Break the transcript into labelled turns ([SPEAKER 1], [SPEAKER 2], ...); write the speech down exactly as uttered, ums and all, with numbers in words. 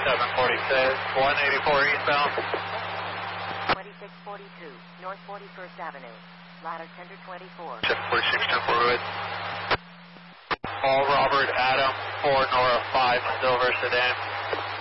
[SPEAKER 1] seven forty-six, one eighty-four eastbound.
[SPEAKER 2] twenty-six forty-two, North forty-first Avenue. Ladder tender twenty-four.
[SPEAKER 1] seven forty-six, ten forward. Paul Robert Adam, four Nora five, Silver Sedan.